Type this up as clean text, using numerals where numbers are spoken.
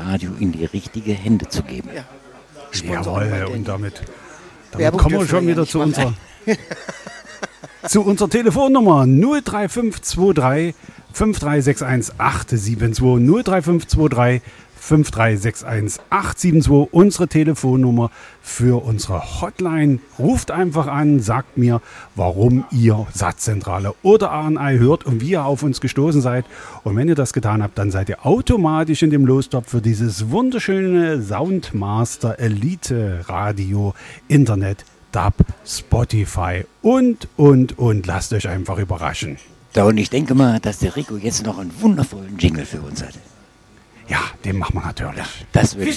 Radio in die richtige Hände zu geben. Ja. Jawohl, und damit kommen wir schon wieder zu unserer Telefonnummer 03523 5361872 03523 5361872, unsere Telefonnummer für unsere Hotline. Ruft einfach an, sagt mir, warum ihr Satzzentrale oder ANI hört und wie ihr auf uns gestoßen seid. Und wenn ihr das getan habt, dann seid ihr automatisch in dem Lostopf für dieses wunderschöne Soundmaster Elite Radio, Internet, DAB, Spotify und. Lasst euch einfach überraschen. So, und ich denke mal, dass der Rico jetzt noch einen wundervollen Jingle für uns hat. Ja, den machen wir natürlich. Das würde ich